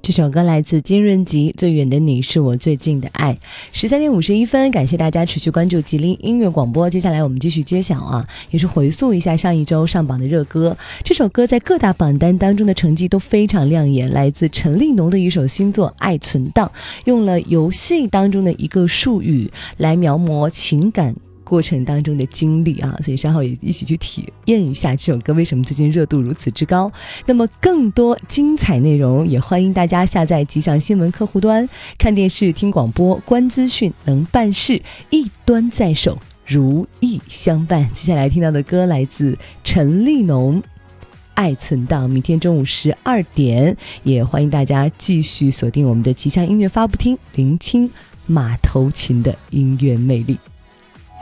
这首歌来自金润吉，最远的你是我最近的爱。13:51，感谢大家持续关注吉林音乐广播。接下来我们继续揭晓也是回溯一下上一周上榜的热歌。这首歌在各大榜单当中的成绩都非常亮眼，来自陈立农的一首新作《爱存档》，用了游戏当中的一个术语来描摹情感过程当中的经历所以稍后也一起去体验一下这首歌为什么最近热度如此之高。那么更多精彩内容也欢迎大家下载吉祥新闻客户端，看电视听广播观资讯能办事，一端在手如意相伴。接下来听到的歌来自陈立农爱存档，明天中午12点也欢迎大家继续锁定我们的吉祥音乐发布厅，聆听马头琴的音乐魅力。